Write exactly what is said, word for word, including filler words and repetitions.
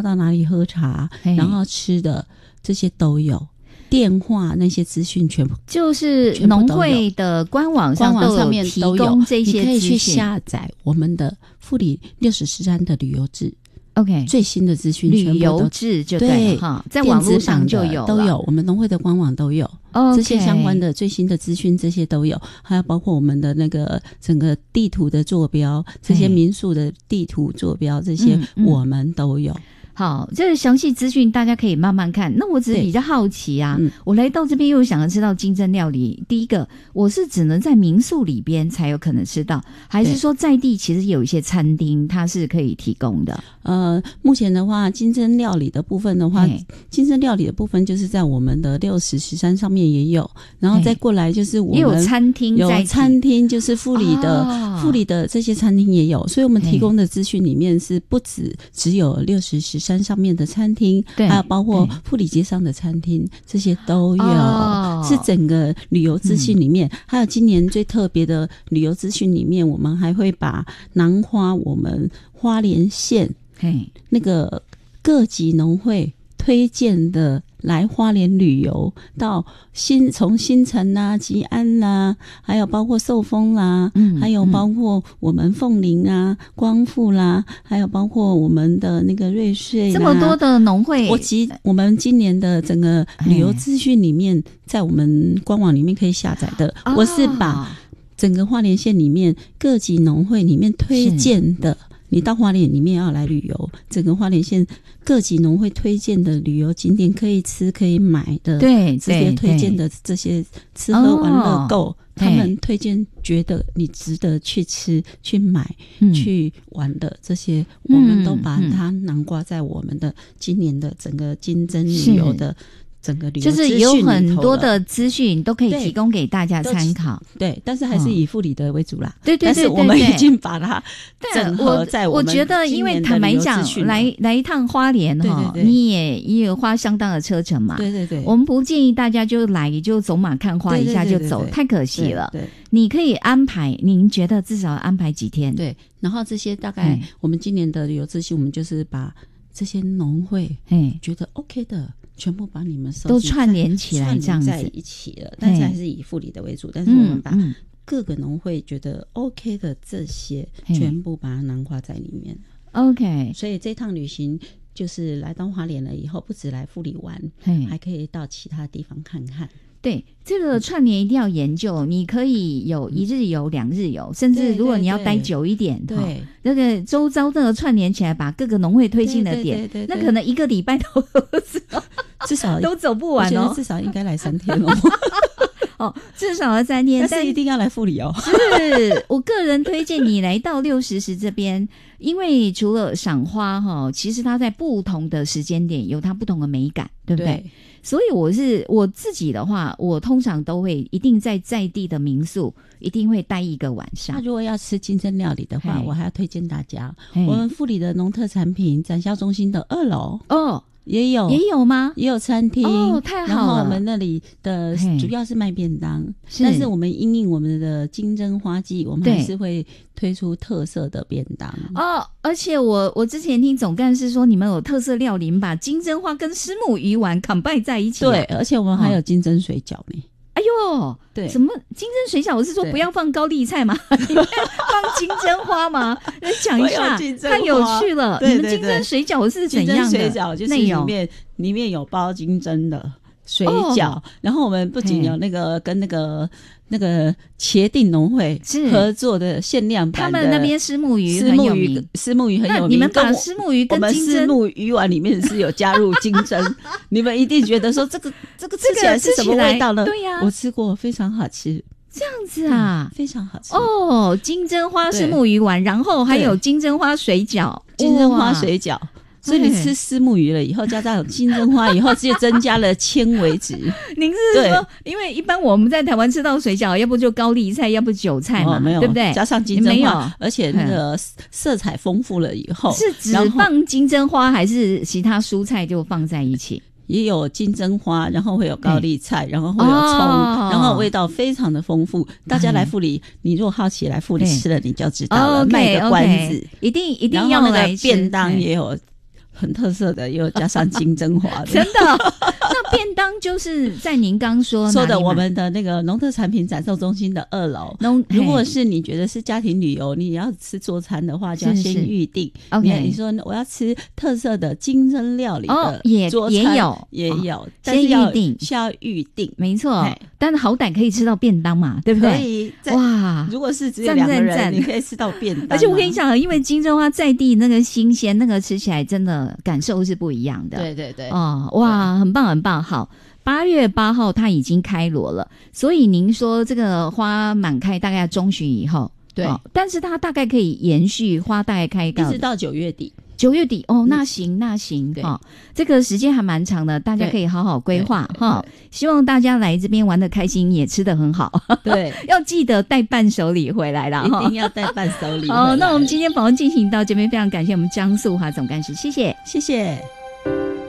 到哪里喝茶，然后吃的这些都有。电话那些资讯全部就是农会的官网上都有提供这些资讯， 你可以去下载我们的富里六十十三的旅游志。 OK， 最新的资讯旅游志就对了哈，在网络上就有都有，我们农会的官网都有、okay. 这些相关的最新的资讯，这些都有，还有包括我们的那个整个地图的坐标，这些民宿的地图坐标，这些我们都有。嗯嗯好，这个详细资讯大家可以慢慢看。那我只是比较好奇啊，嗯、我来到这边又想要吃到金针料理。第一个，我是只能在民宿里边才有可能吃到，还是说在地其实有一些餐厅它是可以提供的？ 呃，目前的话，金针料理的部分的话，金针料理的部分就是在我们的六十十三上面也有，然后再过来就是我们也有餐厅， 有餐厅就是富里的、哦、富里的这些餐厅也有，所以我们提供的资讯里面是不止只有六十十山上面的餐厅，还有包括富里街上的餐厅，这些都有、哦、是整个旅游资讯里面、嗯、还有今年最特别的旅游资讯里面，我们还会把南花我们花莲县那个各级农会推荐的来花莲旅游，到新从新城啦、吉安啦，还有包括寿丰啦、嗯，还有包括我们凤林啊、光复啦，还有包括我们的那个瑞穗啦， 这么多的农会， 我其我们今年的整个旅游资讯里面，在我们官网里面可以下载的，哦、我是把整个花莲县里面各级农会里面推荐的。你到花莲里面要来旅游，整个花莲县各级农会推荐的旅游景点，可以吃可以买的， 对， 这些推荐的这些吃喝玩乐购、哦，他们推荐觉得你值得去吃、去买、嗯、去玩的这些，我们都把它囊括在我们的今年的整个金针旅游的。整个旅游就是有很多的资讯都可以提供给大家参考， 对, 对，但是还是以富里的为主啦。 对对对，但是我们已经把它整合在我们今年的旅游资讯。我觉得，因为坦白讲，来来一趟花莲哈，你也也有花相当的车程嘛。 对对对， 我们不建议大家就来就走马看花一下就走，对对对对，太可惜了。 对，对， 你可以安排，您觉得至少安排几天？ 对，然后这些大概我们今年的旅游资讯，我们就是把这些农会觉得 OK 的。全部把你们都串联起来，这样子在一起了，但是还是以富里的为主。但是我们把各个农会觉得 OK 的这些，全部把它囊括在里面。 OK， 所以这趟旅行就是来到花莲了以后，不止来富里玩，还可以到其他地方看看。 对，这个串联一定要研究，你可以有一日游、两日游，甚至如果你要待久一点，对，對那个周遭那个串联起来，把各个农会推进的点，對對對對，那可能一个礼拜都至少都走不完哦， 至少应该来三天哦。 哦，至少要三天， 但是一定要来富里哦。 是我个人推荐你来到六十时这边，因为除了赏花哈，其实它在不同的时间点有它不同的美感，对不对？对，所以我是我自己的话，我通常都会一定在在地的民宿一定会待一个晚上。 那如果要吃金针料理的话，我还要推荐大家，我们富里的农特产品展销中心的二楼哦。也有也有吗？ 也有餐厅哦，太好了。 然后我们那里的主要是卖便当，但是我们因应我们的金针花季，我们还是会推出特色的便当哦。而且我我之前听总干事说，你们有特色料理，把金针花跟虱目鱼丸combine在一起、啊。 对，而且我们还有金针水饺呢。哦哎呦，对，什么金针水饺？我是说不要放高丽菜吗？放金针花吗？讲一下，太有趣了。 对对对， 你们金针水饺是怎样的？ 金针水饺就是里面里面有包金针的水饺、哦，然后我们不仅有那个跟那个那个茄定农会合作的限量版的， 他们那边虱目鱼很有名， 虱目鱼很有名。 你们把虱目鱼跟金针， 我们虱目鱼丸里面是有加入金针，你们一定觉得说这个这个吃起来是什么味道呢？ 对呀、啊， 我吃过，非常好吃。 这样子啊、 嗯，非常好吃哦！金针花虱目鱼丸，然后还有金针花水饺， 金针花水饺。所以你吃虱目鱼了以后，加上金针花以后，就增加了纤维质。 您是说，因为一般我们在台湾吃到水饺，要不就高丽菜，要不韭菜嘛， 哦、没有对不对？ 加上金针花，而且那个色彩丰富了以后， 是只放金针花，还是其他蔬菜就放在一起？ 也有金针花，然后会有高丽菜，然后会有葱、哦，然后味道非常的丰富。大家来富里，你如果好奇来富里吃了，你就知道了。 哦、 卖个关子， okay, 一定一定要来吃。 然后那个便当也有很特色的，又加上金针花的。 真的？那便当就是在您刚说说的我们的那个农特产品展售中心的二楼。如果是你觉得是家庭旅游，你要吃做餐的话，就要先预定。你, 你说我要吃特色的金针料理的桌餐， 哦、也, 也有也有，哦、 但是要先预定，需要预定， 没错。但是好歹可以吃到便当嘛，对不对？ 可以。 哇， 如果是只有两个人，赞赞赞你可以吃到便当、啊。 而且我跟你讲，因为金针花在地那个新鲜，那个吃起来真的感受是不一样的。 对对对。 哦，哇，很棒很棒。好，八月八号它已经开锣了，所以您说这个花满开大概中旬以后， 对、哦， 但是它大概可以延续花大概开到一直到九月底。 九月底哦，那行那行哈、哦，这个时间还蛮长的，大家可以好好规划哈。希望大家来这边玩得开心，也吃得很好。 对， 要记得带伴手礼回来啦， 一定要带伴手礼。 好，那我们今天访问进行到这边，非常感谢我们江素华总干事，谢谢， 谢谢。